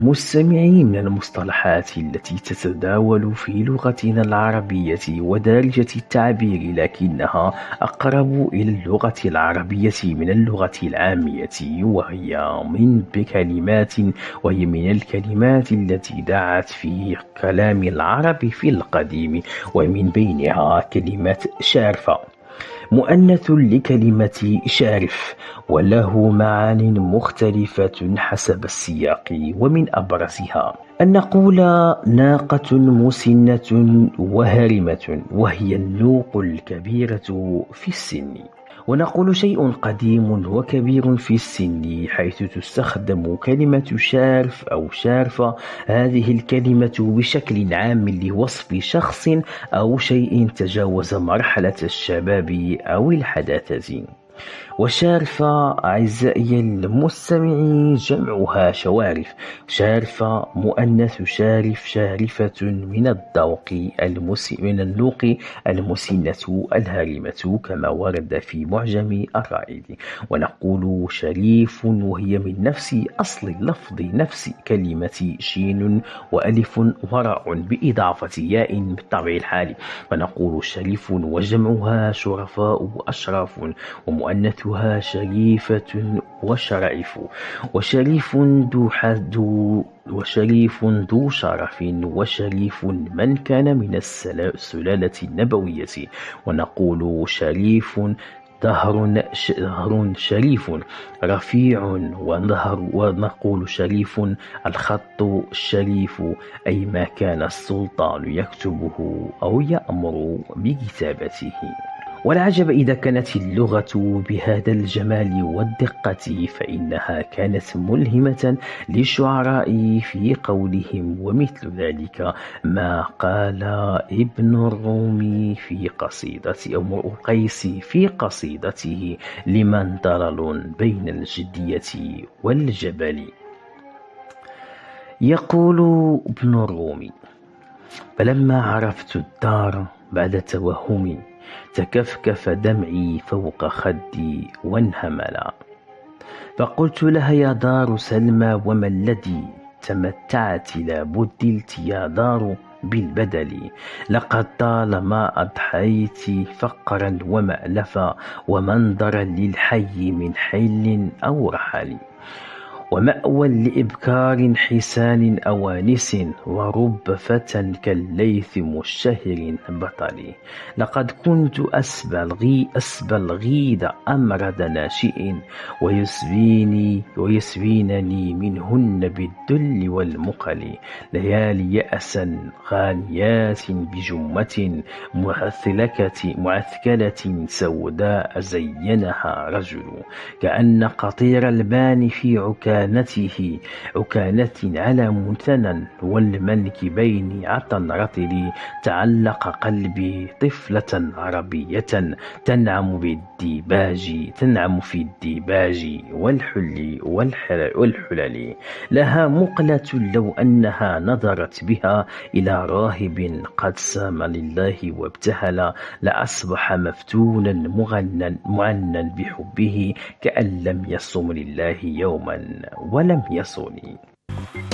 مستمعي، من المصطلحات التي تتداول في لغتنا العربية ودارجة التعبير لكنها أقرب إلى اللغة العربية من اللغة العامية، وهي من الكلمات التي دعت في كلام العرب في القديم، ومن بينها كلمة شارفة، مؤنث لكلمة شارف، وله معان مختلفة حسب السياق. ومن أبرزها أن نقول ناقة مسنة وهرمة، وهي النوق الكبيرة في السن. ونقول شيء قديم وكبير في السن، حيث تستخدم كلمة شارف أو شارفة. هذه الكلمة بشكل عام لوصف شخص أو شيء تجاوز مرحلة الشباب أو الحداثة. وشارفة أعزائي المستمعين جمعها شوارف. شارفة مؤنث شارف، شارفة من من النوق المسنة الهارمة، كما ورد في معجم الرائد. ونقول شريف، وهي من نفس أصل اللفظ، نفس كلمة شين وألف وراء بإضافة ياء بالطبع الحالي، فنقول شريف، وجمعها شرفاء وأشراف، ومؤنثها شريفة وشرائف. وشريف ذو شرف، وشريف من كان من السلالة النبوية. ونقول شريف دهر شريف رفيع، ونقول شريف الخط الشريف، أي ما كان السلطان يكتبه أو يأمر بكتابته. والعجب إذا كانت اللغة بهذا الجمال والدقة، فإنها كانت ملهمة للشعراء في قولهم، ومثل ذلك ما قال ابن الرومي في قصيدته، أو امرؤ القيس في قصيدته لمن ضرر بين الجدية والجبل. يقول ابن الرومي: فلما عرفت الدار بعد توهمي، تكفكف دمعي فوق خدي وانهملا، فقلت لها: يا دار سلمى، وما الذي تمتعت لابدلت يا دار بالبدل؟ لقد طالما أضحيت فقرا ومألفا، ومنظرا للحي من حل أو رحل، ومأوى لإبكار حسان أوانس، ورب فتى كالليث مشتهر بطل. لقد كنت أسبى الغيد أمرد ناشئ، ويسبينني منهن بالذل والمقل، ليالي يأسا غانيات بجمة معثكلة سوداء زينها رجل، كأن قطير البان في عكانة على مثنى، والمنكبين عطن رطل، تعلق قلبي طفلة عربية تنعم في الديباج والحلل، لها مقلة لو أنها نظرت بها إلى راهب قد سام لله وابتهل، لأصبح مفتونا معنى بحبه، كأن لم يصم لله يوما ولم يصل.